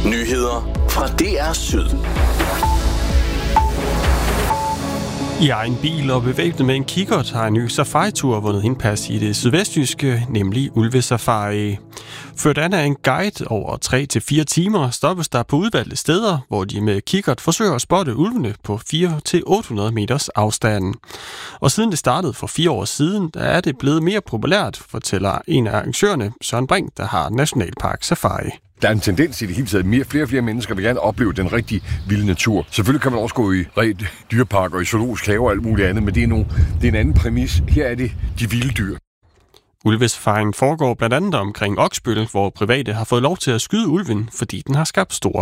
Nyheder fra DR Syd. I egen bil og bevæbnet med en kikkert har en ny safari-tur vundet indpas i det sydvestjyske, nemlig Ulvesafari. Ført an af en guide over 3-4 timer stoppes der på udvalgte steder, hvor de med kikkert forsøger at spotte ulvene på 400-800 meters afstand. Og siden det startede for 4 år siden, der er det blevet mere populært, fortæller en af arrangørerne, Søren Brink, der har Nationalpark Safari. Der er en tendens i det hele taget. Flere og flere mennesker vil gerne opleve den rigtig vilde natur. Selvfølgelig kan man også gå i ret dyreparker, i zoologisk have og alt muligt andet, men det er en anden præmis. Her er det de vilde dyr. Ulvesafarien foregår blandt andet omkring Oksbøl, hvor private har fået lov til at skyde ulven, fordi den har skabt store